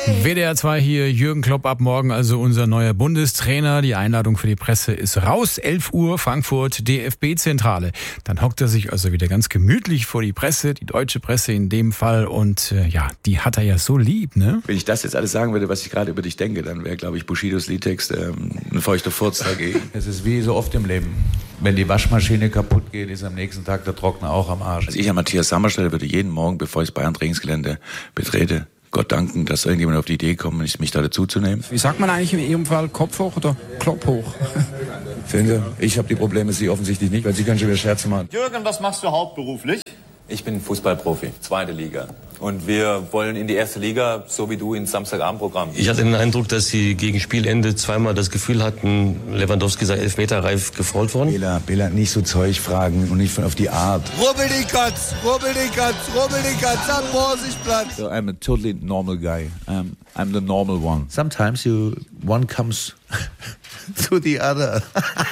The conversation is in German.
WDR 2 hier, Jürgen Klopp ab morgen, also unser neuer Bundestrainer. Die Einladung für die Presse ist raus, 11 Uhr, Frankfurt, DFB-Zentrale. Dann hockt er sich also wieder ganz gemütlich vor die Presse, die deutsche Presse in dem Fall. Und die hat er ja so lieb, ne? Wenn ich das jetzt alles sagen würde, was ich gerade über dich denke, dann wäre, glaube ich, Bushidos Liedtext ein feuchter Furz dagegen. Es ist wie so oft im Leben. Wenn die Waschmaschine kaputt geht, ist am nächsten Tag der Trockner auch am Arsch. Also ich an Matthias Sammer stelle, würde jeden Morgen, bevor ich das Bayern-Trainingsgelände betrete, Gott danken, dass irgendjemand auf die Idee kommt, mich da dazuzunehmen. Wie sagt man eigentlich in Ihrem Fall, Kopf hoch oder Klopp hoch? Finde, ich habe die Probleme, Sie offensichtlich nicht, weil Sie können schon wieder Scherze machen. Jürgen, was machst du hauptberuflich? Ich bin Fußballprofi, 2. Liga. Und wir wollen in die 1. Liga, so wie du, ins Samstagabendprogramm. Ich hatte den Eindruck, dass sie gegen Spielende zweimal das Gefühl hatten, Lewandowski sei elfmeterreif gefault worden. Bela, nicht so Zeug fragen und nicht auf die Art. Rubbel die Katz am Vorsichtsplatz. So, I'm a totally normal guy. I'm the normal one. Sometimes one comes to the other.